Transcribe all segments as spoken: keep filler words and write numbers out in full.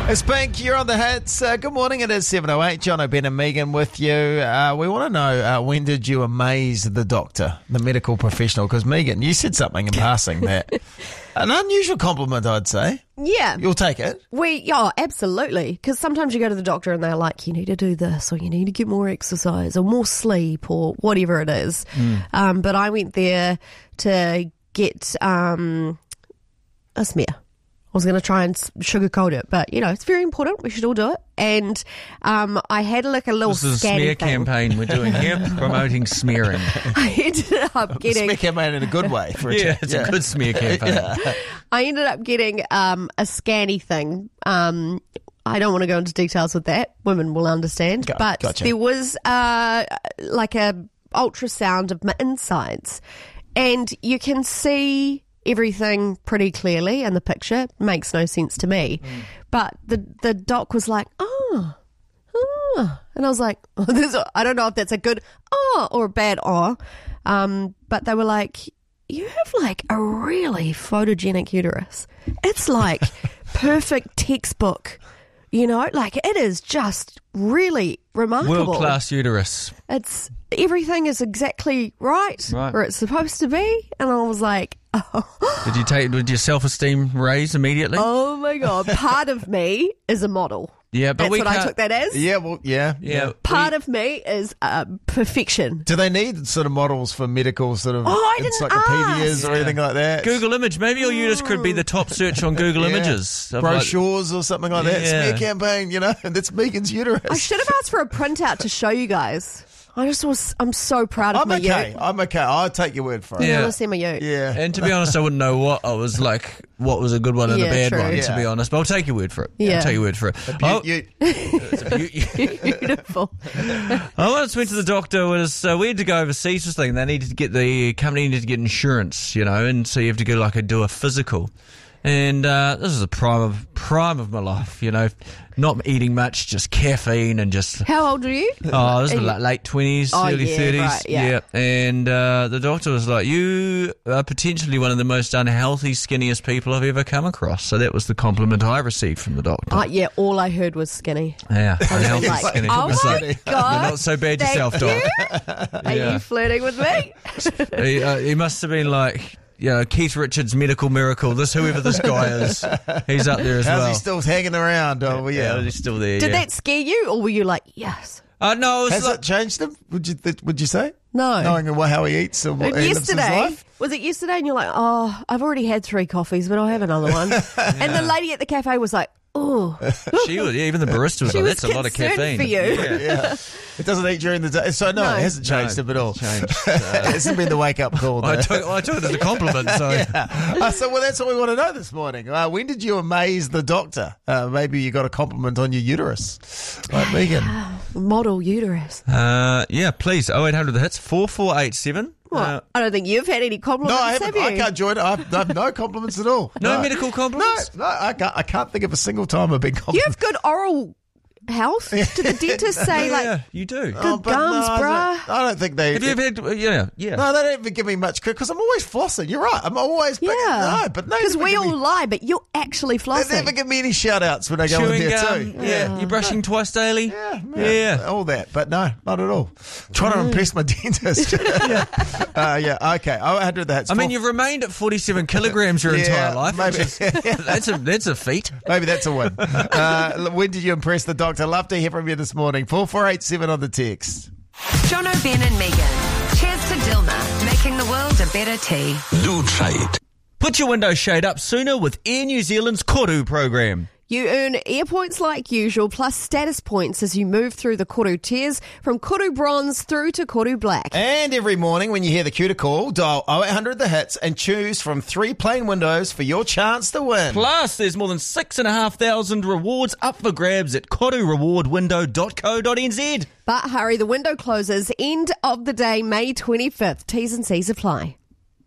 It's Pink, you're on the hits. Uh, good morning, it is seven oh eight. Jono, Ben and Megan with you. Uh, we want to know, uh, when did you amaze the doctor, the medical professional? Because, Megan, you said something in passing that... An unusual compliment, I'd say. Yeah. You'll take it? We, yeah, absolutely. Because sometimes you go to the doctor and they're like, you need to do this, or you need to get more exercise, or more sleep, or whatever it is. Mm. Um, but I went there to get um, a smear. I was going to try and sugarcoat it, but, you know, it's very important. We should all do it. And um, I had like a little This is a scanny smear thing. campaign we're doing here, promoting smearing. I ended up getting... Smear campaign in a good way. For a yeah, change. it's yeah. a good smear campaign. Yeah. I ended up getting um, a scanny thing. Um, I don't want to go into details with that. Women will understand. Go, but gotcha. there was uh, like a ultrasound of my insides. And you can see everything pretty clearly in the picture. Makes no sense to me. Mm. But the the doc was like, oh, oh. And I was like, oh, this, I don't know if that's a good oh or a bad oh. Um, but they were like, you have like a really photogenic uterus. It's like perfect textbook, you know, like it is just really remarkable. World-class uterus. It's everything is exactly right, Right. where it's supposed to be. And I was like, oh, Did you take? Did your self-esteem raise immediately? oh my God, part of me is a model. yeah, but That's we what I can't. took that as. Yeah, well, yeah. Yeah, Part we- of me is uh, perfection. Do they need sort of models for medical sort of Oh, I didn't encyclopedias ask. or anything like that? Google image. Maybe your uterus could be the top search on Google Yeah. Images. Of like- Brochures or something like that. Yeah. Smear campaign, you know, and that's Megan's uterus. I should have asked for a printout to show you guys. I just was, I'm so proud of I'm my okay. ute. I'm okay. I'll take your word for it. You Yeah. want to see my ute? Yeah. And to be honest, I wouldn't know what I was like. What was a good one and Yeah, a bad true. one? To Yeah. be honest, but I'll take your word for it. Yeah. I'll take your word for it. Oh, You- it's a beaut- Beautiful. I once went to the doctor. Was uh, we had to go overseas for something. They needed to get the company needed to get insurance, you know, and so you have to go like a do a physical. And uh, this is the prime of prime of my life, you know, not eating much, just caffeine and just. How old are you? Oh, this is Are you- like late twenties, Oh, early yeah, thirties. right, yeah. And uh, the doctor was like, "You are potentially one of the most unhealthy, skinniest people I've ever come across." So that was the compliment I received from the doctor. Uh, yeah, all I heard was skinny. yeah, unhealthy, Like, skinny. oh It's my like, God. You're not so bad Thank yourself, doc. you. Are Yeah. you flirting with me? he, uh, he must have been like, you know, Keith Richards' medical miracle. This whoever this guy is, he's up there as How's well. he still hanging around? Oh, well, yeah, yeah. he's still there. Did yeah. that scare you, or were you like, yes? Uh, no, it was Has like, it changed him? Would you th- Would you say? No. Knowing what, how he eats and what he lives his Yesterday, life? was it yesterday? And you're like, oh, I've already had three coffees, but I'll have another one. And the lady at the cafe was like, oh, she was. Yeah, even the barista was she like, was "That's a lot of concerned caffeine." for you. Yeah. Yeah. It doesn't eat during the day. So, no, No. it hasn't changed No, him at all. it's changed. it hasn't been the wake-up call. I though. took, I took it as a compliment. So Yeah. Uh, so, well, that's what we want to know this morning. Uh, when did you amaze the doctor? Uh, maybe you got a compliment on your uterus. Like Megan. Model uterus. uh, yeah, please. Oh eight hundred the hits four four eight seven. What? Uh, I don't think you've had any No, compliments, I haven't. have you? I can't join it. I've, I've no compliments at all. no medical compliments. No, no, I can't. I can't think of a single time I've been You complimented. have good oral health? Did the dentist say, yeah, like, yeah, you do. good Oh, but gums, no, I bruh? don't, I don't think they. Have you ever had? uh, Yeah, yeah. No, they don't even give me much credit because I'm always flossing. You're right. I'm always. Yeah. No, but no. Because they we give all me- lie, but you're actually They flossing. never give me any shout outs when I go Chewing in there gum. too. Yeah, you brushing twice daily. Yeah, yeah. yeah, all that, but no, not at all. Trying to impress my dentist. yeah, uh, yeah, okay. Oh, I hundred that. I mean, you've remained at forty-seven kilograms your Yeah, entire life. maybe. Which is, that's a that's a feat. maybe that's a win. Uh, when did you impress the doctor? Love to hear from you this morning. Four four eight seven on the text. Jono, Ben and Megan. Cheers to Dilma, making the world a better tea. Do try it. Put your window shade up sooner with Air New Zealand's Koru program. You earn air points like usual, plus status points as you move through the Koru tiers, from Koru Bronze through to Koru Black. And every morning when you hear the cue to call, dial oh eight hundred the hits and choose from three plain windows for your chance to win. Plus, there's more than six and a half thousand rewards up for grabs at koru reward window dot co dot n z. But hurry, the window closes end of the day, May twenty-fifth. T's and C's apply.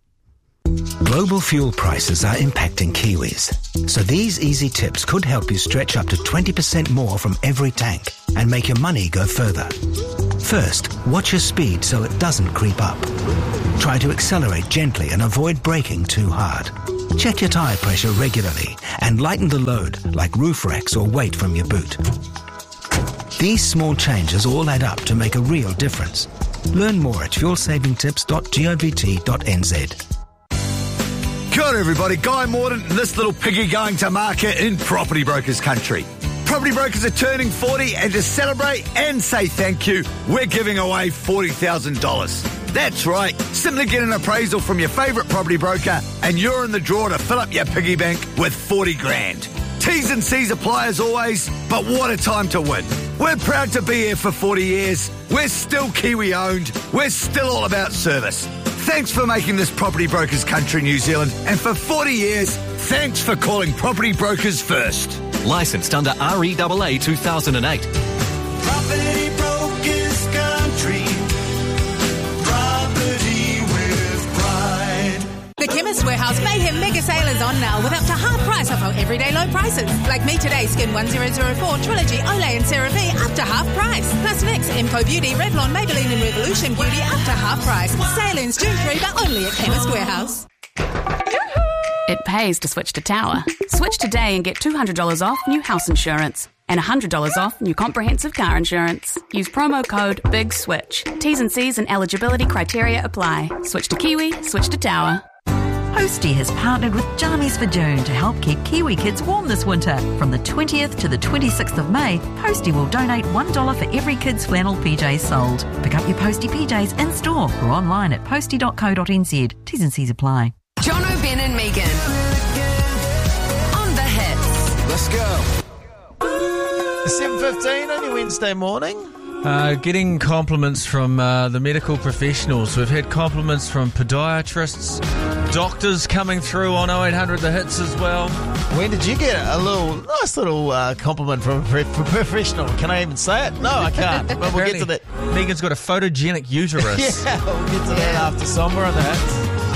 Global fuel prices are impacting Kiwis. So these easy tips could help you stretch up to twenty percent more from every tank and make your money go further. First, watch your speed so it doesn't creep up. Try to accelerate gently and avoid braking too hard. Check your tyre pressure regularly and lighten the load, like roof racks or weight from your boot. These small changes all add up to make a real difference. Learn more at fuel saving tips dot govt dot n z. Kia ora everybody, Guy Morden and this little piggy going to market in Property Brokers country. Property Brokers are turning forty, and to celebrate and say thank you, we're giving away forty thousand dollars. That's right, simply get an appraisal from your favourite property broker and you're in the draw to fill up your piggy bank with forty grand. T's and C's apply as always, but what a time to win. We're proud to be here for forty years. We're still Kiwi owned. We're still all about service. Thanks for making this Property Brokers country, New Zealand. And for forty years, thanks for calling Property Brokers first. Licensed under R E A A two thousand eight. Property Brokers country. Property with pride. The Chemist Warehouse Mayhem Mega Sale is on now with up to half price off our everyday low prices. Like Me Today, Skin one thousand four, Trilogy, Olay and CeraVe up to half price. Plus N Y X, Imco Beauty, Revlon, Maybelline and Revolution Beauty up to half price. Sale ends June third, but only at Chemist Warehouse. It pays to switch to Tower. Switch today and get two hundred dollars off new house insurance and one hundred dollars off new comprehensive car insurance. Use promo code BIGSWITCH. T's and C's and eligibility criteria apply. Switch to Kiwi, switch to Tower. Posty has partnered with Jammies for June to help keep Kiwi kids warm this winter. From the twentieth to the twenty-sixth of May, Posty will donate one dollar for every kid's flannel P Js sold. Pick up your Posty P Js in store or online at posty dot co dot n z. T's and C's apply. Jono, Ben and Megan. On the hits. Let's go. seven fifteen on your Wednesday morning. Uh, getting compliments from uh, the medical professionals. We've had compliments from podiatrists, doctors coming through on oh eight hundred The Hits as well. When did you get a little, nice little uh, compliment from a pro- professional? Can I even say it? No, I can't. But we'll get to that. Megan's got a photogenic uterus. Yeah, we'll get to that after somewhere on the Hits.